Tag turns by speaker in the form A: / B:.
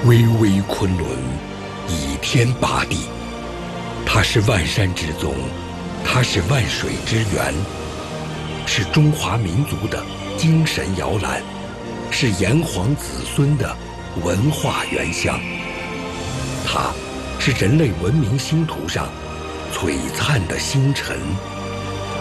A: 巍巍昆仑，以天拔地。它是万山之宗，它是万水之源，是中华民族的精神摇篮，是炎黄子孙的文化原乡。它是人类文明星图上璀璨的星辰。